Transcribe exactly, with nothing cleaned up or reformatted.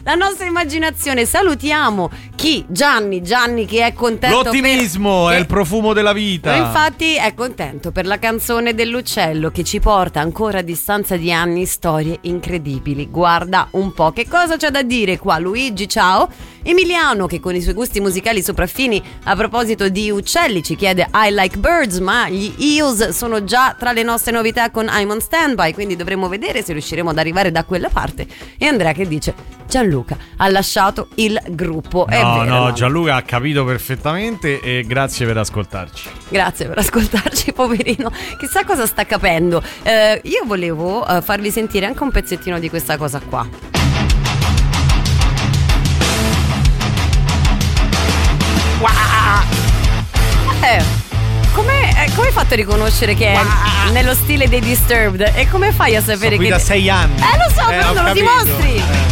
la nostra immaginazione. Salutiamo chi? Gianni, Gianni che è contento. L'ottimismo per... è che... il profumo della vita. Infatti è contento per la canzone dell'uccello che ci porta ancora a distanza di anni storie incredibili. Guarda un po' che cosa c'è da dire qua. Luigi, ciao. Emiliano che con i suoi gusti musicali sopraffini a proposito di uccelli ci chiede I like birds, ma gli Eels sono già tra le nostre novità con I'm on standby, quindi dovremo vedere se riusciremo ad arrivare da quella parte. E Andrea che dice Gianluca ha lasciato il gruppo. No, è vero, no, no, Gianluca ha capito perfettamente e grazie per ascoltarci. Grazie per ascoltarci, poverino. Chissà cosa sta capendo. Eh, io volevo eh, farvi sentire anche un pezzettino di questa cosa qua. Eh, come eh, come hai fatto a riconoscere che è nello stile dei Disturbed? E come fai a sapere Sono qui che da sei anni. Eh lo so, eh, però non lo capito. dimostri. Eh.